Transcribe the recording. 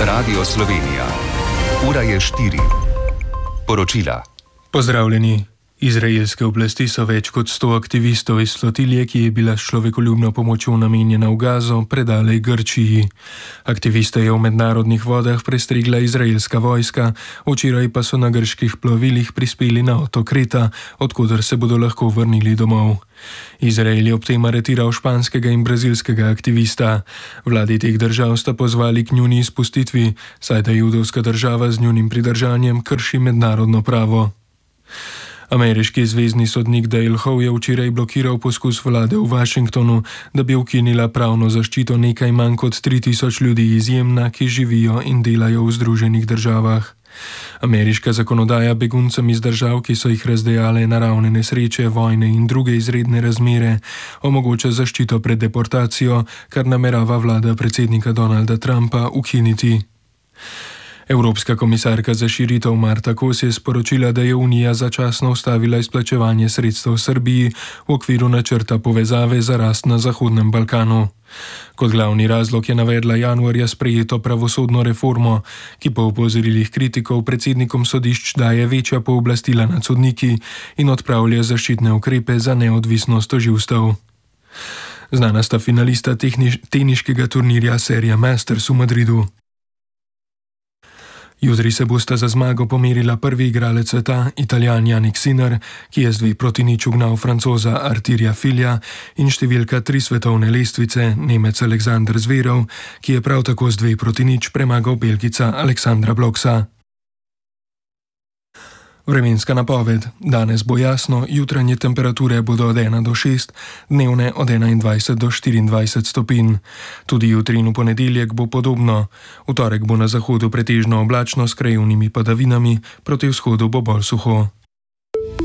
Radio Slovenija. Ura je 4. Poročila. Pozdravljeni. Izraelske oblasti so več kot 100 aktivistov iz flotilje, ki je bila s človekoljubno pomočjo namenjena v Gazo, predale Grčiji. Aktiviste je v mednarodnih vodah prestregla izraelska vojska, včeraj pa so na grških plovilih prispeli na otok Kreta, odkoder se bodo lahko vrnili domov. Izrael je ob tem aretiral španskega in brazilskega aktivista. Vladi teh držav sta pozvali k njuni izpustitvi, saj da judovska država z njunim pridržanjem krši mednarodno pravo. Ameriški zvezni sodnik Dale Ho je včeraj blokiral poskus vlade v Washingtonu, da bi ukinila pravno zaščito nekaj manj kot 3000 ljudi iz Jemna, ki živijo in delajo v Združenih državah. Ameriška zakonodaja beguncem iz držav, ki so jih razdejale naravne nesreče, vojne in druge izredne razmere, omogoča zaščito pred deportacijo, kar namerava vlada predsednika Donalda Trumpa ukiniti. Evropska komisarka za širitev Marta Kos je sporočila, da je Unija začasno ustavila izplačevanje sredstev Srbiji v okviru načrta povezave za rast na Zahodnem Balkanu. Kot glavni razlog je navedla januarja sprejeto pravosodno reformo, ki po opozorilih kritikov predsednikom sodišč daje večja pooblastila nad sodniki in odpravlja zaščitne ukrepe za neodvisnost tožilstev. Znana sta finalista teniškega turnirja Serija Masters v Madridu. Jutri se bosta za zmago pomerila prvi igralec sveta, Italijan Jannik Sinner, ki je z 2-0 ugnal Francoza Arturja Filja, in številka 3 svetovne lestvice, Nemec Alexander Zverev, ki je prav tako z 2-0 premagal Belgica Aleksandra Bloksa. Vremenska napoved. Danes bo jasno, jutranje temperature bodo od 1 do 6, dnevne od 21 do 24 stopinj. Tudi jutri in v ponedeljek bo podobno. V torek bo na zahodu pretežno oblačno s krajevnimi padavinami, proti vzhodu bo bolj suho.